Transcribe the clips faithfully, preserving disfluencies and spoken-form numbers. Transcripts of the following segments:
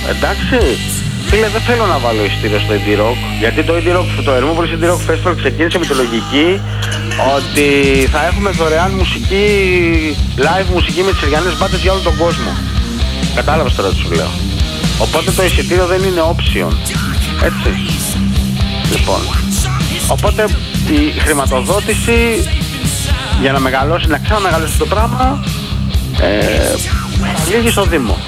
εντάξει. Φίλε, δεν θέλω να βάλω ειστήριο στο Indie Rock, γιατί το Indie Rock, το Ερμούπολης Indie Rock Festival ξεκίνησε με τη λογική ότι θα έχουμε δωρεάν μουσική, live μουσική με τις Συριανές μπάντες για όλο τον κόσμο. Κατάλαβες τώρα τι σου λέω. Οπότε το εισιτήριο δεν είναι option, έτσι. Λοιπόν, οπότε η χρηματοδότηση για να μεγαλώσει, να ξαναμεγαλώσει το πράγμα, ε, λίγη στο Δήμο.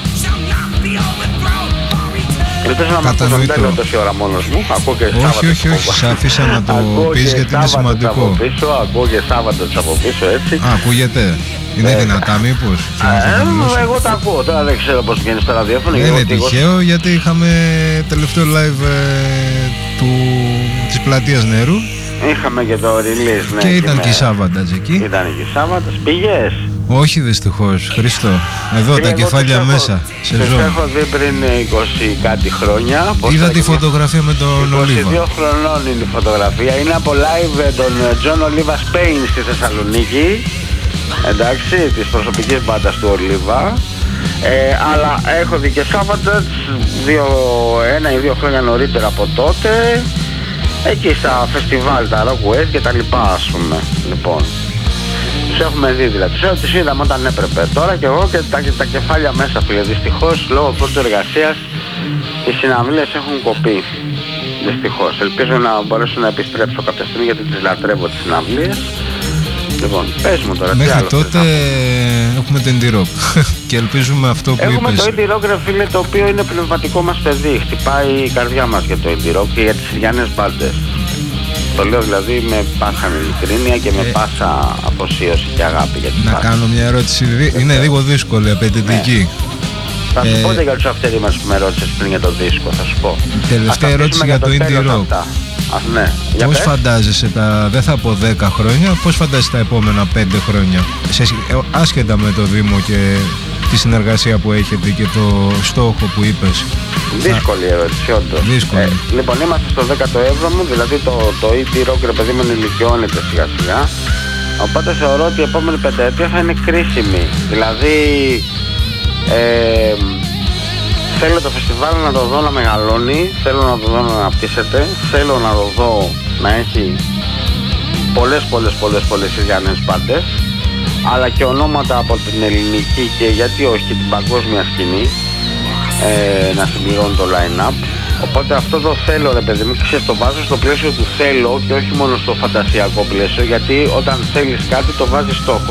Ελπίζω να μάθω να μην τόση ώρα μόνος μου. Ακούω και όχι, Σάββατο. Όχι, όχι, σ' άφησα να το πεις γιατί είναι σημαντικό. Από πίσω, ακούω και Σάββατο από πίσω, έτσι. Α, ακούγεται. Είναι ε, δυνατά μήπως? Ε, εγώ τα ακούω, τώρα δεν ξέρω πώς βγαίνει στο ραδιόφωνο. Δεν είναι τυχαίο γιατί είχαμε τελευταίο live ε, του, της Πλατείας Νερού. Είχαμε και το release, ναι. Και ήταν και, και η Σάββατας εκεί. Ήταν και η Σάββατας. Πήγες? Όχι δυστυχώς, Χρήστο. Εδώ Φίλε, τα κεφάλια μέσα. Σε ζω. έχω δει πριν είκοσι κάτι χρόνια. Είδα τη φωτογραφία με τον Ολίβα. είκοσι δύο χρονών είναι η φωτογραφία. Είναι από live τον John Oliva Spain στη Θεσσαλονίκη. Εντάξει, της προσωπικής μπάντας του Ολίβα. Ε, αλλά έχω δει και Σάββατας ένα ή δύο χρόνια νωρίτερα από τότε. Εκεί στα φεστιβάλ, τα Rock West και τα λοιπά, ας πούμε. Λοιπόν, τους έχουμε δει δηλαδή. Τους, τους είδαμε όταν έπρεπε. Τώρα και εγώ και τα, τα κεφάλια μέσα, φίλε. Δυστυχώς, λόγω πρώτης εργασίας, οι συναυλίες έχουν κοπεί. Δυστυχώς. Ελπίζω να μπορέσω να επιστρέψω κάποια στιγμή γιατί τις λατρεύω τις συναυλίες. Λοιπόν, πες μου τώρα. Μέχρι τότε έχουμε το Indie Rock και ελπίζουμε αυτό που έχουμε είπες. Έχουμε το Indie Rock, ρε φίλε, το οποίο είναι πνευματικό μας παιδί. Χτυπάει η καρδιά μας για το Indie Rock και για τις Συριανές μπάντες. Το λέω δηλαδή με πάσα ειλικρίνεια και με ε, πάσα αφοσίωση και αγάπη για τις Να μπάντες. κάνω μια ερώτηση, είναι λίγο δύσκολη, απαιτητική. Ναι. Θα σου ε, πω και για τους αυτές μας που με ρώτησες πριν για το δίσκο, θα σου πω. Τελευταία ερώτηση για το Indie Rock. Α, ναι. Πώς φαντάζεσαι τα, δεν θα πω δέκα χρόνια, πώς φαντάζεσαι τα επόμενα πέντε χρόνια, σε, άσχετα με το Δήμο και τη συνεργασία που έχετε και το στόχο που είπες? Δύσκολη ερώτηση, όντως. Δύσκολη. Ε, λοιπόν, είμαστε στο δέκατο έβδομο, δηλαδή το, το Indie Rock, ρε παιδί μου, ενηλικιώνεται σιγά σιγά. Οπότε θεωρώ ότι η επόμενη πενταετία θα είναι κρίσιμη. Δηλαδή, ε, θέλω το φεστιβάλ να το δω να μεγαλώνει, θέλω να το δω να αναπτύσσεται, θέλω να το δω να έχει πολλές πολλές πολλές πολλές Συριανές μπάντες, αλλά και ονόματα από την ελληνική και γιατί όχι και την παγκόσμια σκηνή ε, να συμπληρώνει το line-up. Οπότε αυτό το θέλω, ρε παιδί μου, και το βάζω στο πλαίσιο του θέλω και όχι μόνο στο φαντασιακό πλαίσιο, γιατί όταν θέλεις κάτι το βάζεις στόχο.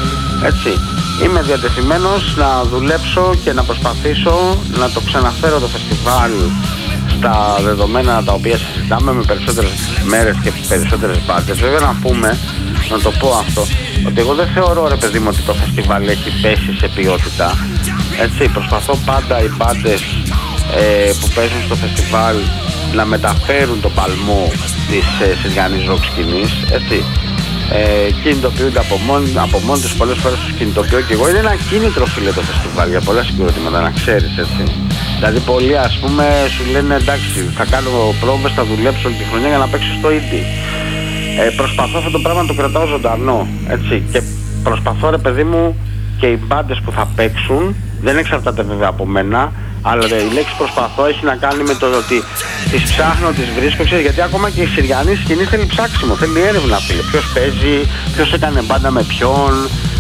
Έτσι. Είμαι διατεθειμένος να δουλέψω και να προσπαθήσω να το ξαναφέρω το φεστιβάλ στα δεδομένα τα οποία συζητάμε, με περισσότερες μέρες και περισσότερες μπάντες. Βέβαια να πούμε, να το πω αυτό, ότι εγώ δεν θεωρώ, ρε παιδί μου, ότι το φεστιβάλ έχει πέσει σε ποιότητα. Έτσι, προσπαθώ πάντα οι μπάντες ε, που παίζουν στο φεστιβάλ να μεταφέρουν το παλμό της ε, Συριανής ροκ σκηνής, έτσι. Ε, κινητοποιούνται από μόνοι, από μόνοι τους, πολλές φορές τους κινητοποιώ και εγώ. Είναι ένα κίνητρο, φίλε, το φεστιβάλ για πολλά συγκροτήματα, να ξέρεις, έτσι. Δηλαδή πολλοί, ας πούμε, σου λένε εντάξει, θα κάνω πρόβες, θα δουλέψω όλη τη χρονιά για να παίξω στο Indie. Ε, προσπαθώ αυτό το πράγμα να το κρατάω ζωντανό, έτσι. Και προσπαθώ, ρε παιδί μου, και οι μπάντες που θα παίξουν, δεν εξαρτάται βέβαια από μένα, αλλά η λέξη προσπαθώ έχει να κάνει με το ότι τις ψάχνω, τις βρίσκω, ξέρεις, γιατί ακόμα και η Συριανή σκηνή θέλει ψάξιμο, θέλει έρευνα, φίλε. Ποιος παίζει, ποιος έκανε μπάντα με ποιον,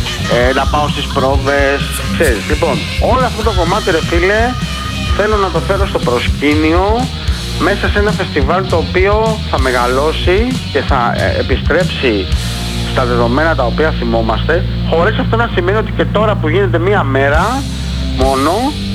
ε, να πάω στις πρόβες, ξέρεις. Λοιπόν, όλο αυτό το κομμάτι, ρε φίλε, θέλω να το φέρω στο προσκήνιο μέσα σε ένα φεστιβάλ το οποίο θα μεγαλώσει και θα ε, επιστρέψει στα δεδομένα τα οποία θυμόμαστε, χωρίς αυτό να σημαίνει ότι και τώρα που γίνεται μία μέρα μόνο,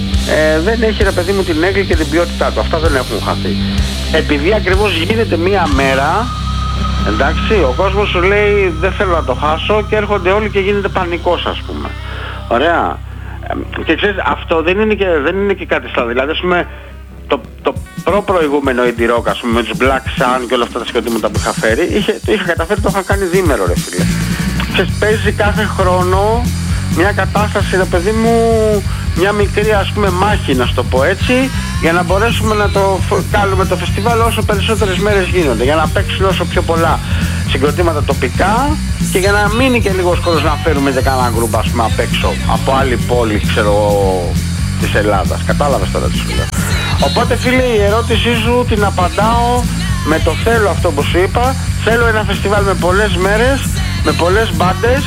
Ε, δεν έχει, ρε παιδί μου, την έγκλη και την ποιότητά του. Αυτά δεν έχουν χαθεί. Επειδή ακριβώς γίνεται μία μέρα, εντάξει, ο κόσμος σου λέει δεν θέλω να το χάσω και έρχονται όλοι και γίνεται πανικός, ας πούμε. Ωραία. Ε, και ξέρεις, αυτό δεν είναι και, δεν είναι και κάτι σαν. Δηλαδή, ας πούμε, το, το προ-προηγούμενο Indie Rock, ας πούμε, με τους Black Sun και όλα αυτά τα συγκροτήματα που είχα φέρει, είχε, το είχα καταφέρει, το είχα κάνει δίμερο, ρε φίλε. Ξέρεις, παίζει κάθε χρόνο μια κατάσταση, ρε παιδί μου, μια μικρή, ας πούμε, μάχη, να σου το πω έτσι, για να μπορέσουμε να το κάνουμε το φεστιβάλ όσο περισσότερες μέρες γίνονται, για να παίξουν όσο πιο πολλά συγκροτήματα τοπικά και για να μείνει και λίγος κόσμος να φέρουμε και κανένα γκρουπ, ας πούμε, απ' έξω από άλλη πόλη, ξέρω, της Ελλάδας. Κατάλαβες τώρα τι σου λέω. Οπότε φίλε, η ερώτησή σου την απαντάω με το θέλω αυτό που σου είπα. Θέλω ένα φεστιβάλ με πολλές μέρες, με πολλές μπάντες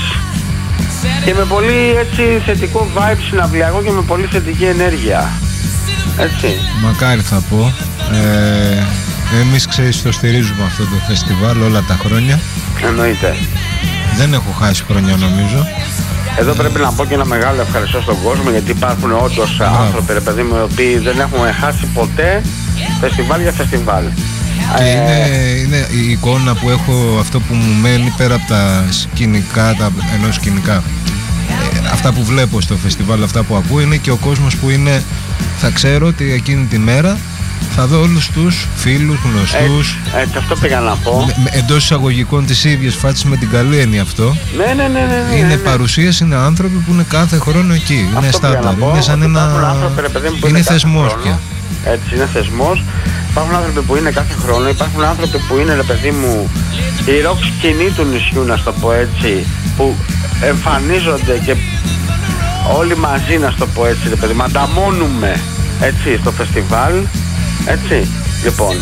και με πολύ έτσι θετικό vibe συναυλιακό και με πολύ θετική ενέργεια. Έτσι. Μακάρι θα πω. Ε, εμείς ξέρεις το στηρίζουμε αυτό το φεστιβάλ όλα τα χρόνια. Εννοείται. Δεν έχω χάσει χρόνια νομίζω. Εδώ πρέπει να πω και ένα μεγάλο ευχαριστώ στον κόσμο, γιατί υπάρχουν όντως άνθρωποι, ρε παιδί μου, οι οποίοι δεν έχουμε χάσει ποτέ φεστιβάλ για φεστιβάλ. Και ε... είναι, είναι η εικόνα που έχω, αυτό που μου μένει πέρα από τα σκηνικά, τα ενός σκηνικά, ε, αυτά που βλέπω στο φεστιβάλ, αυτά που ακούω, είναι και ο κόσμος που είναι, θα ξέρω ότι εκείνη τη μέρα θα δω όλους τους φίλους, γνωστούς. Έτσι, έτσι αυτό πήγα να πω. Εντός εισαγωγικών τις ίδιες φάτσες, με την καλή έννοια αυτό. Ναι, ναι, ναι, ναι, ναι. Είναι ναι. παρουσίαση, είναι άνθρωποι που είναι κάθε χρόνο εκεί. Αυτό είναι στάνταρ. Είναι σαν ένα. Άνθρωποι, ρε παιδί μου, που είναι είναι θεσμός πια. Έτσι, είναι θεσμός. Υπάρχουν άνθρωποι που είναι κάθε χρόνο. Υπάρχουν άνθρωποι που είναι, ρε παιδί μου, η ροκ σκηνή του νησιού, να στο πω έτσι, που εμφανίζονται και όλοι μαζί, να στο πω έτσι, ρε παιδί μου, ανταμώνουμε έτσι στο φεστιβάλ. Έτσι, λοιπόν,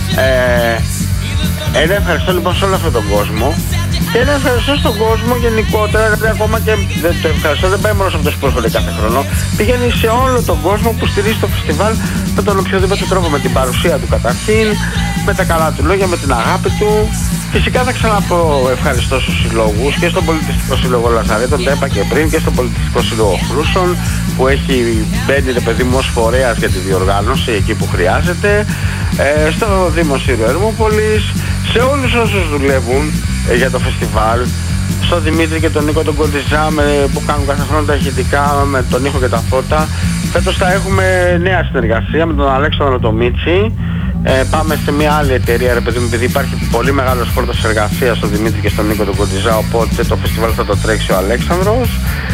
ε, ένα ευχαριστώ λοιπόν σε όλο αυτόν τον κόσμο και ένα ευχαριστώ στον κόσμο γενικότερα, δηλαδή ακόμα και δεν, το ευχαριστώ δεν πάει μόνο σε αυτούς που έρχονται κάθε χρόνο, πηγαίνει σε όλο τον κόσμο που στηρίζει το φεστιβάλ με τον οποιοδήποτε τρόπο, με την παρουσία του καταρχήν, με τα καλά του λόγια, με την αγάπη του. Φυσικά θα ξαναπώ ευχαριστώ στους συλλόγους και στον Πολιτιστικό Σύλλογο Λαζαρέτων, το είπα και πριν, και στον Πολιτιστικό Σύλλογο Χρούσων που έχει μπαίνει, ρε παιδί μου, ως φορέας για τη διοργάνωση εκεί που χρειάζεται, ε, στο Δήμο Σύριο Ερμούπολης, σε όλους όσους δουλεύουν ε, για το φεστιβάλ, στον Δημήτρη και τον Νίκο τον Κοντιζά που κάνουν κάθε χρόνο τα ηχητικά με τον ήχο και τα φώτα. Φέτος θα έχουμε νέα συνεργασία με τον Αλέξανδρο το Μίτσι. Ε, πάμε σε μια άλλη εταιρεία, ρε παιδί μου, επειδή υπάρχει πολύ μεγάλος φόρτος εργασίας στον Δημήτρη και στον Νίκο τον Κοντιζά, οπότε το φεστιβάλ θα το τρέξει ο Αλέξανδρος.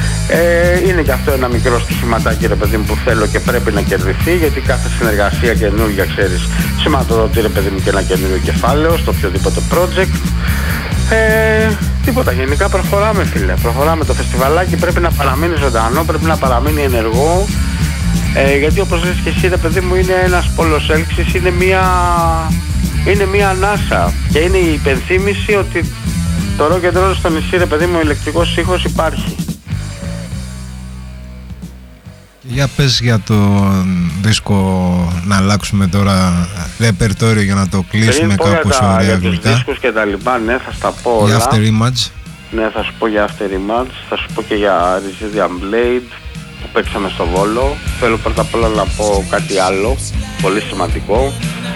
Ε, είναι και αυτό ένα μικρό στοιχηματάκι, ρε παιδί μου, που θέλω και πρέπει να κερδιθεί, γιατί κάθε συνεργασία καινούργια, ξέρεις, σηματοδοτεί, ρε παιδί μου, και ένα καινούριο κεφάλαιο στο οποιοδήποτε project. Ε, τίποτα, γενικά προχωράμε, φίλε, προχωράμε. Το φεστιβαλάκι πρέπει να παραμείνει ζωντανό, πρέπει να παραμείνει ενεργό. Ε, γιατί όπως λες και εσύ, ρε παιδί μου, είναι ένας πόλος έλξης, είναι μια, είναι μια ανάσα και είναι η υπενθύμηση ότι το rock and roll στο νησί, ρε παιδί μου, ο ηλεκτρικός ήχος υπάρχει. Για πες για το δίσκο, να αλλάξουμε τώρα ρεπερτόριο για να το κλείσουμε κάπως ωραία για γλυκά. Για τους δίσκους και τα λοιπά, ναι, θα στα πω όλα. Για After Image. Ναι, θα σου πω για After Image, θα σου πω και για Resilian Blade που παίξαμε στο Βόλο. Θέλω πρώτα απ' όλα να πω κάτι άλλο, πολύ σημαντικό.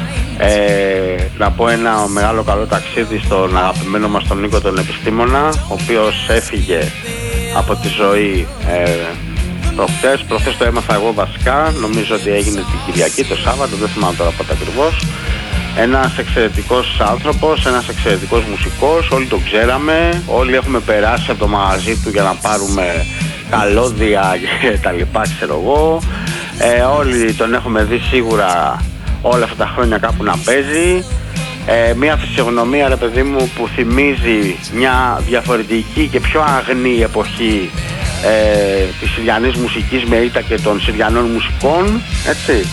Ε, να πω ένα μεγάλο καλό ταξίδι στον αγαπημένο μας τον Νίκο τον Επιστήμονα, ο οποίος έφυγε από τη ζωή ε, προχθές. Προχθές το έμαθα εγώ βασικά, νομίζω ότι έγινε την Κυριακή, το Σάββατο, δεν θυμάμαι τώρα πότε ακριβώς. Ένας εξαιρετικός άνθρωπος, ένας εξαιρετικός μουσικός, όλοι τον ξέραμε, όλοι έχουμε περάσει από το μαγαζί του για να πάρουμε καλώδια και τα λοιπά, ξέρω εγώ. Ε, όλοι τον έχουμε δει σίγουρα όλα αυτά τα χρόνια κάπου να παίζει. Ε, μια φυσιογνωμία, ρε παιδί μου, που θυμίζει μια διαφορετική και πιο αγνή εποχή ε, της συριανής μουσικής με ήττα και των συριανών μουσικών, έτσι.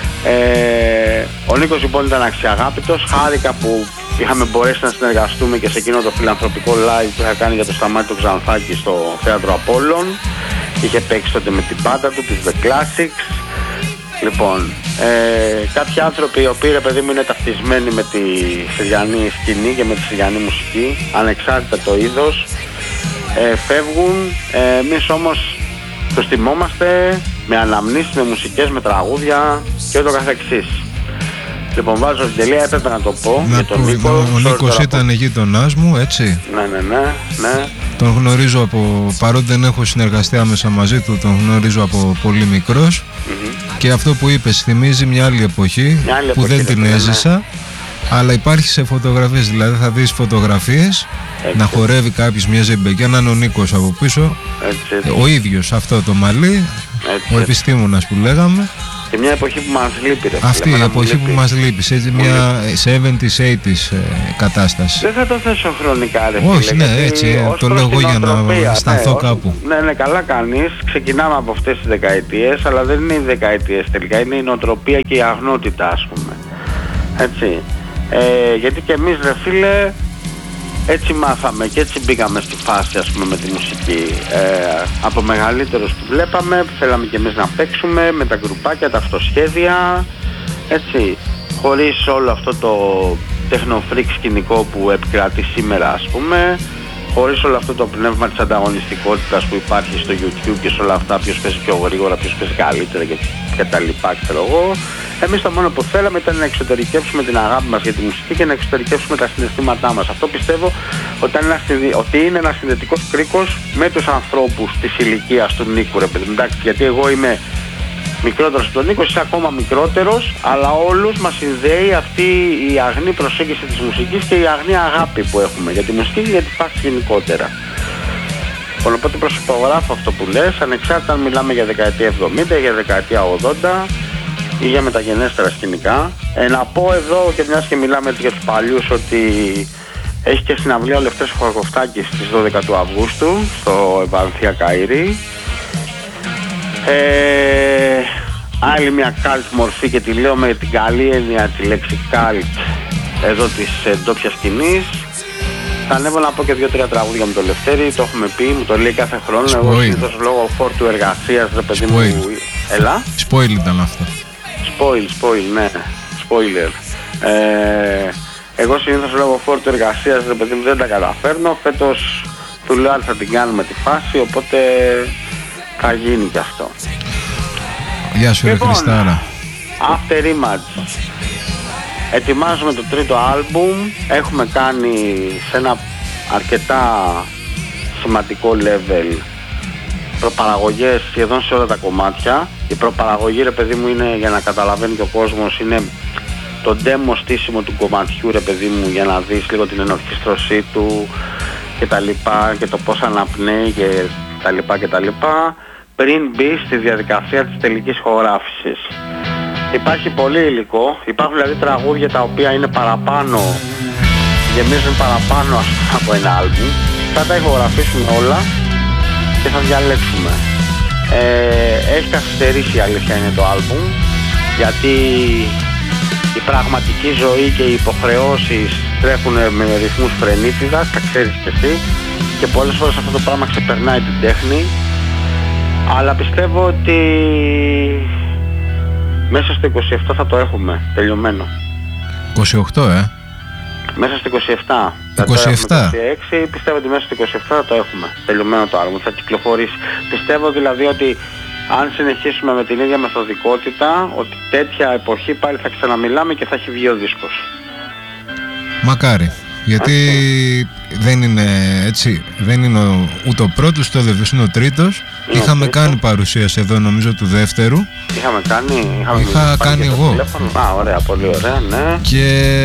Ε, ο Νίκος λοιπόν ήταν αξιαγάπητος, χάρηκα που είχαμε μπορέσει να συνεργαστούμε και σε εκείνο το φιλανθρωπικό live που είχα κάνει για το Σταμάτη το Ξανθάκη στο Θέατρο Απόλλων. Είχε παίξει τότε με την πάντα του, της The Classics. Λοιπόν, ε, κάποιοι άνθρωποι οι οποίοι, ρε παιδί μου, είναι ταυτισμένοι με τη συριανή σκηνή και με τη συριανή μουσική, ανεξάρτητα το είδος, ε, φεύγουν. ε, εμείς όμως τους τιμόμαστε με αναμνήσεις, με μουσικές, με τραγούδια και ούτω καθεξής. Λοιπόν, βάζω την τελεία, έπρεπε να το πω να για τον πω, Νίκο. Ο Νίκος ήταν γείτονάς μου, έτσι. Ναι, ναι, ναι, ναι. Τον γνωρίζω από, παρότι δεν έχω συνεργαστεί άμεσα μαζί του, τον γνωρίζω από πολύ μικρός. Mm-hmm. Και αυτό που είπες θυμίζει μια άλλη εποχή, μια άλλη που εποχή, δεν την έζησα, ναι. Αλλά υπάρχει σε φωτογραφίες, δηλαδή θα δεις φωτογραφίες, έτσι, να χορεύει κάποιος μια ζεμπεκιά, να είναι ο Νίκος από πίσω, έτσι, έτσι. Ο ίδιος αυτό το μαλλί, έτσι, ο επιστήμονας που λέγαμε. Και μια εποχή που μας λείπει, ρε. Αυτή η εποχή που μας λείπει, σε μια εβδομήντα ογδόντα ε, κατάσταση. Δεν θα το θέσω χρονικά, ρε. Όχι, φίλε, ναι, έτσι, το λέω εγώ για να σταθώ ναι, κάπου. Ναι, ναι, καλά κάνεις. Ξεκινάμε από αυτές τις δεκαετίες, αλλά δεν είναι οι δεκαετίες τελικά, είναι η νοοτροπία και η αγνότητα, ας πούμε. Έτσι. Ε, γιατί και εμείς, ρε φίλε, έτσι μάθαμε και έτσι μπήκαμε στη φάση, ας πούμε, με τη μουσική. Ε, από μεγαλύτερος τη βλέπαμε, θέλαμε και εμείς να παίξουμε με τα γκρουπάκια, τα αυτοσχέδια, έτσι. Χωρίς όλο αυτό το τεχνοφρικ σκηνικό που επικρατεί σήμερα, ας πούμε, χωρίς όλο αυτό το πνεύμα της ανταγωνιστικότητας που υπάρχει στο YouTube και σε όλα αυτά, ποιος παίζει πιο γρήγορα, ποιος παίζει καλύτερα και, και τα λοιπά, ξέρω εγώ. Εμείς το μόνο που θέλαμε ήταν να εξωτερικεύσουμε την αγάπη μας για τη μουσική και να εξωτερικεύσουμε τα συναισθήματά μας. Αυτό πιστεύω ότι είναι, ότι είναι ένας συνδετικός κρίκος με τους ανθρώπους της ηλικίας του Νίκου, ρε παιδί. Εντάξει, γιατί εγώ είμαι μικρότερος από τον Νίκο, είσαι ακόμα μικρότερος, αλλά όλους μας συνδέει αυτή η αγνή προσέγγιση της μουσικής και η αγνή αγάπη που έχουμε για τη μουσική και για τη φάση γενικότερα. Οπότε προσυπογράφω αυτό που λες, ανεξάρτητα αν μιλάμε για δεκαετία εβδομήντα, για δεκαετία ογδόντα ή για μεταγενέστερα σκηνικά. Ε, να πω εδώ και μιας και μιλάμε έτσι για τους παλιούς ότι έχει και συναυλία ο Λευτέρης Χορκοφτάκης στις δώδεκα του Αυγούστου στο Ευανθία Καΐρη. Ε, άλλη μια cult μορφή και τη λέω με την καλή έννοια τη λέξη cult εδώ της ε, ντόπιας σκηνής. Θα ανέβω να πω και δύο-τρία τραγούδια με το Λευτέρη, το έχουμε πει, μου το λέει κάθε χρόνο. Spoil. Εγώ συνήθως λόγω φόρτου εργασίας, ρε παιδί μου. Έλα. Spoil ήταν αυτό. Spoil, spoil, ναι. Spoiler. Ε, εγώ συνήθως λόγω φόρτου εργασίας, ρε παιδί μου, δεν τα καταφέρνω. Φέτος του λέω αν θα την κάνουμε τη φάση, οπότε θα γίνει κι αυτό. Γεια σου, λοιπόν, ρε Χριστάρα. After Image. Ετοιμάζουμε το τρίτο άλμπουμ. Έχουμε κάνει σε ένα αρκετά σημαντικό level προπαραγωγές σχεδόν σε όλα τα κομμάτια. Η προπαραγωγή, ρε παιδί μου, είναι, για να καταλαβαίνει και ο κόσμος, είναι το demo στήσιμο του κομματιού, ρε παιδί μου, για να δεις λίγο την ενορχήστρωσή του και τα λοιπά και το πώς αναπνέει και τα λοιπά και τα λοιπά, πριν μπει στη διαδικασία της τελικής ηχογράφησης. Υπάρχει πολύ υλικό, υπάρχουν δηλαδή τραγούδια τα οποία είναι παραπάνω, γεμίζουν παραπάνω, ας πούμε, από ένα άλμπουμ. Θα τα ηχογραφήσουμε όλα και θα διαλέξουμε. Ε, έχει καθυστερήσει, η αλήθεια είναι, το άλμπουμ, γιατί η πραγματική ζωή και οι υποχρεώσεις τρέχουν με ρυθμούς φρενίτιδας, τα ξέρεις και εσύ, και πολλές φορές αυτό το πράγμα ξεπερνάει την τέχνη, αλλά πιστεύω ότι μέσα στο είκοσι επτά θα το έχουμε τελειωμένο. είκοσι οκτώ, ε? Μέσα στο είκοσι επτά. είκοσι επτά. είκοσι έξι, πιστεύω ότι μέσα στο είκοσι επτά θα το έχουμε τελειωμένο το άλμπουμ, θα κυκλοφορήσει. Πιστεύω δηλαδή ότι αν συνεχίσουμε με την ίδια μεθοδικότητα, ότι τέτοια εποχή πάλι θα ξαναμιλάμε και θα έχει βγει ο δίσκος. Μακάρι. Γιατί έτσι δεν είναι έτσι, δεν είναι ο, ούτε ο πρώτος, ούτε ο δεύτερος, είναι ο τρίτος. Είναι είχαμε ο τρίτος. Κάνει παρουσίαση εδώ, νομίζω, του δεύτερου. Είχαμε κάνει, είχαμε είχα κάνει εγώ. Α, ωραία, πολύ ωραία, ναι. Και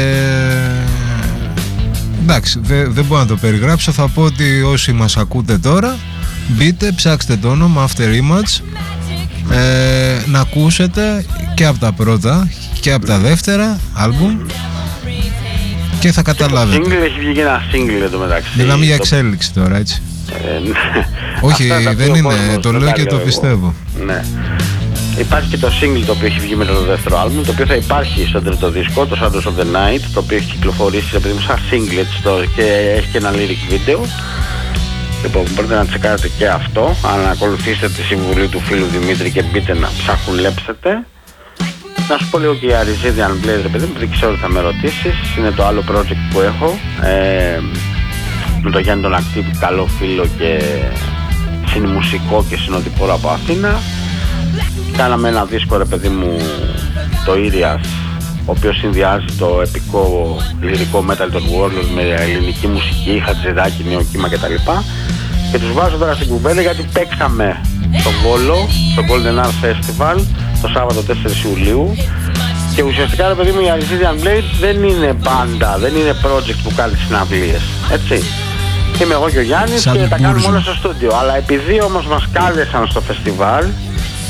εντάξει, δεν δε μπορώ να το περιγράψω. Θα πω ότι όσοι μας ακούτε τώρα, μπείτε, ψάξτε το όνομα After Image, ε, να ακούσετε και από τα πρώτα και από τα δεύτερα άλμπουμ και θα καταλάβετε. Το single έχει βγει ένα single εδώ μεταξύ. Μιλάμε για εξέλιξη τώρα, έτσι. Ε, ναι. Όχι, δεν είναι, κόσμος, το λέω και το πιστεύω. Ναι. Υπάρχει και το single το οποίο έχει βγει μετά το δεύτερο άλμπουμ, το οποίο θα υπάρχει στο τρίτο δίσκο, το Shadows of the Night, το οποίο έχει κυκλοφορήσει επειδή μου σαν single, έτσι, το, και έχει και ένα lyric video. Λοιπόν, μπορείτε να τσεκάρετε και αυτό, αν ακολουθήσετε τη συμβουλή του φίλου Δημήτρη και μπείτε να ψαχουλέψετε. Να σου πω λίγο και η Arisidian Blade, ρε παιδί μου, δεν ξέρω ότι θα με ρωτήσεις. Είναι το άλλο project που έχω, ε, με το Γιάννη τον Ακτύπη, καλό φίλο και συνμουσικό και συνοδοιπόρο από Αθήνα. Κάναμε ένα δίσκο, ρε παιδί μου, το Irias, ο οποίος συνδυάζει το επικό λυρικό metal των Warlords με ελληνική μουσική, χατζηδάκι, νεοκύμα κτλ. Και τους βάζω τώρα στην κουβέντα γιατί παίξαμε στον Βόλο, στο Golden Art Festival, το Σάββατο τέσσερις Ιουλίου. Και ουσιαστικά, ρε παιδί μου, η Arisidian Blade δεν είναι μπάντα, δεν είναι project που κάνει συναυλίες, έτσι. Είμαι εγώ και ο Γιάννης και τα κάνουμε όλα στο στούντιο. Αλλά επειδή όμως μας κάλεσαν στο φεστιβάλ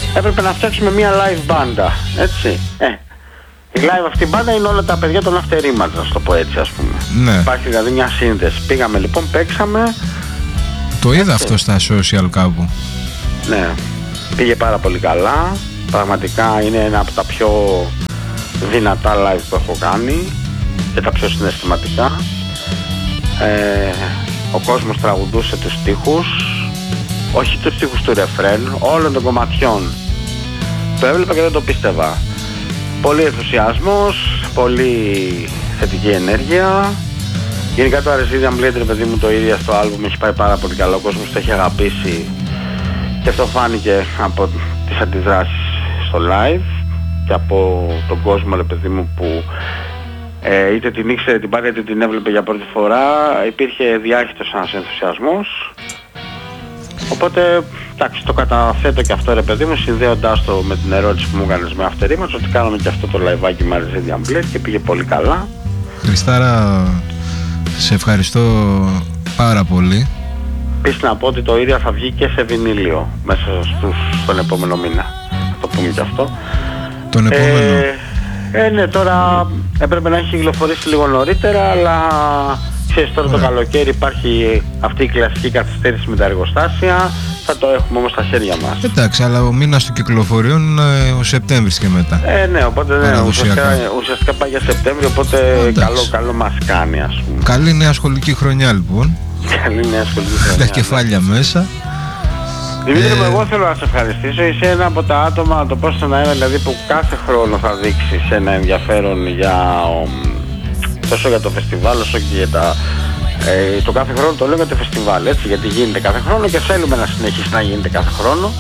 έπρεπε να φτιάξουμε μια live μπάντα, έτσι. Ε, η live αυτή μπάντα είναι όλα τα παιδιά των After Image, να το πω έτσι, ας πούμε. Ναι. Υπάρχει δηλαδή μια σύνδεση. Πήγαμε λοιπόν, παίξαμε. Το είδα αυτό στα social κάπου. Ναι, πήγε πάρα πολύ καλά. Πραγματικά είναι ένα από τα πιο δυνατά live που έχω κάνει και τα πιο συναισθηματικά. Ε, ο κόσμος τραγουδούσε τους στίχους, όχι τους στίχους του ρεφρέν, όλων των κομματιών. Το έβλεπα και δεν το πίστευα. Πολύ ενθουσιασμός, πολύ θετική ενέργεια. Γενικά το Resident Blade, ρε παιδί μου, το ίδιο στο άλμπουμ έχει πάει πάρα πολύ καλά. Ο κόσμος το έχει αγαπήσει και αυτό φάνηκε από τις αντιδράσεις στο live και από τον κόσμο, ρε παιδί μου, που ε, είτε την ήξερε την πάρει είτε την έβλεπε για πρώτη φορά. Υπήρχε διάχυτος ένας ενθουσιασμός. Οπότε, εντάξει, το καταθέτω και αυτό, ρε παιδί μου, συνδέοντάς το με την ερώτηση που μου έκανες με After Image, ότι κάναμε και αυτό το liveάκι με Resident Blade και πήγε πολύ καλά. Χριστάρα, σε ευχαριστώ πάρα πολύ. Επίσης να πω ότι το ίδιο θα βγει και σε βινίλιο μέσα στους, στον επόμενο μήνα. Θα το πούμε και αυτό. Τον επόμενο. Ε, ε, ναι, τώρα έπρεπε να έχει κυκλοφορήσει λίγο νωρίτερα, αλλά ξέρεις, τώρα Ωραία. Το καλοκαίρι υπάρχει αυτή η κλασική καθυστέρηση με τα εργοστάσια. Θα το έχουμε όμως στα χέρια μας. Εντάξει, αλλά ο μήνας του κυκλοφοριών είναι ο Σεπτέμβρης και μετά. Ε, ναι, οπότε ναι, ουσιαστικά, ουσιαστικά πάει για Σεπτέμβριο, οπότε καλό, καλό μας κάνει, ας πούμε. Καλή νέα σχολική χρονιά λοιπόν. Καλή νέα σχολική χρονιά. Τα κεφάλια μέσα. Δημήτρη μου, Ε, εγώ θέλω να σε ευχαριστήσω. Είσαι ένα από τα άτομα, το πώς να είναι, δηλαδή που κάθε χρόνο θα δείξεις ένα ενδιαφέρον για ο, τόσο για το φεστιβάλ όσο και για τα... Ε, το κάθε χρόνο το λέω για το φεστιβάλ, έτσι, γιατί γίνεται κάθε χρόνο και θέλουμε να συνεχίσει να γίνεται κάθε χρόνο.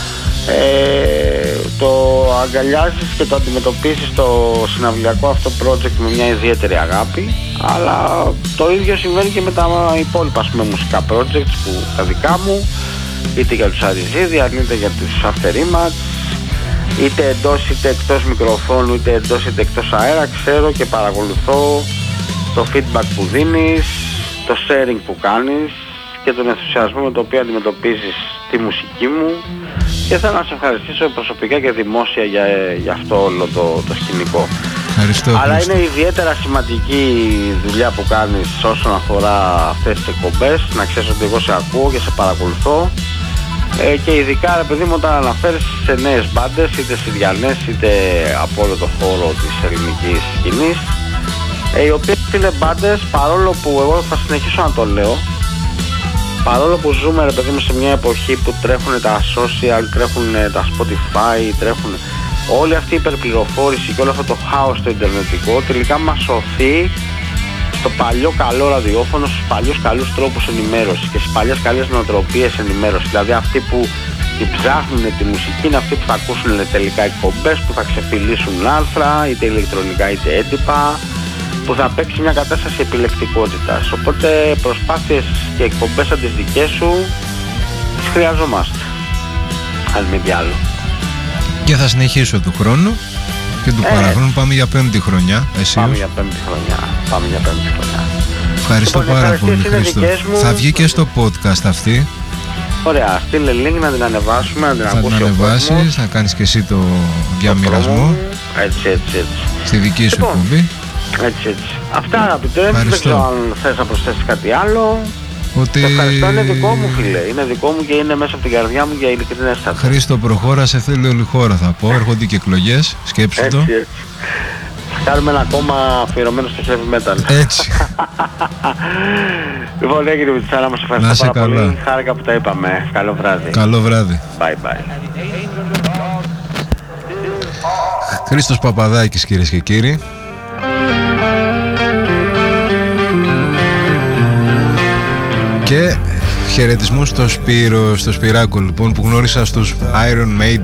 Ε, το αγκαλιάζεις και το αντιμετωπίζεις το συναυλιακό αυτό project με μια ιδιαίτερη αγάπη, αλλά το ίδιο συμβαίνει και με τα υπόλοιπα, ας πούμε, μουσικά projects που τα δικά μου, είτε για τους Αριζίδια, είτε για τους After Image, είτε εντός είτε εκτός μικροφώνου, είτε εντός είτε εκτός αέρα. Ξέρω και παρακολουθώ το feedback που δίνεις, το sharing που κάνεις και τον ενθουσιασμό με το οποίο αντιμετωπίζεις τη μουσική μου, και θέλω να σε ευχαριστήσω προσωπικά και δημόσια για, για αυτό όλο το, το σκηνικό. Ευχαριστώ. Αλλά ευχαριστώ. είναι ιδιαίτερα σημαντική η δουλειά που κάνεις όσον αφορά αυτές τις εκπομπές. Να ξέρεις ότι εγώ σε ακούω και σε παρακολουθώ, ε, και ειδικά, ρε παιδί μου, όταν αναφέρεις σε νέες μπάντες, είτε συριανές είτε από όλο το χώρο της ελληνικής σκηνής, ε, οι οποίες είναι μπάντες, παρόλο που εγώ θα συνεχίσω να το λέω, παρόλο που ζούμε, ρε παιδί μου, σε μια εποχή που τρέχουν τα social, τρέχουν τα Spotify, τρέχουν όλη αυτή η υπερπληροφόρηση και όλο αυτό το χάος το ιντερνετικό, τελικά μας σωθεί στο παλιό καλό ραδιόφωνο, στους παλιούς καλούς τρόπους ενημέρωσης και στις παλιές καλές νοοτροπίες ενημέρωσης. Δηλαδή αυτοί που την ψάχνουν τη μουσική είναι αυτοί που θα ακούσουν τελικά εκπομπές που θα ξεφυλίσουν άρθρα, είτε ηλεκτρονικά είτε έντυπα, που θα παίξει μια κατάσταση επιλεκτικότητας. Οπότε προσπάθειες και εκπομπές σαν τις δικές σου τις χρειαζόμαστε, αν μη τι άλλο. Και θα συνεχίσω του χρόνου και του Ε, παραχρόνου. Πάμε για πέμπτη χρονιά. Εσύ Πάμε για πέμπτη χρονιά. Πάμε για πέμπτη χρονιά. Ευχαριστώ Λοιπόν, πάρα ευχαριστήσεις πολύ, είναι Χρήστο. δικές μου. Θα βγει και στο podcast αυτή. Ωραία, στείλε link να την ανεβάσουμε, να την Θα την ακούσει ο κόσμος. ανεβάσεις, να κάνεις και εσύ το Το διαμοιρασμό promo. Έτσι, έτσι, έτσι. στη δική σου Λοιπόν, εκπομπή. Έτσι, έτσι. Αυτά, αγαπητέ, δεν Ευχαριστώ. ξέρω αν θες να προσθέσεις κάτι άλλο. Ότι... Το ευχαριστώ, είναι δικό μου, φίλε. Είναι δικό μου και είναι μέσα από την καρδιά μου για ειλικρινέστατα. Χρήστο, προχώρα, σε θέλει όλη η χώρα, θα πω. Έρχονται και εκλογές, σκέψου Έτσι, το. έτσι. Θα κάνουμε ένα κόμμα αφιερωμένο στο heavy metal. Έτσι. Λοιπόν, έγινε με τη Σάρα, μας Να ευχαριστώ είσαι πάρα καλά. πολύ. Χάρηκα που τα είπαμε. Καλό βράδυ. Καλό βράδυ. Bye bye. Χρήστος Παπαδάκης, κυρίες και κύριοι. Και χαιρετισμούς στο Σπύρο, στο Σπυράκο λοιπόν, που γνώρισα στους Iron Maiden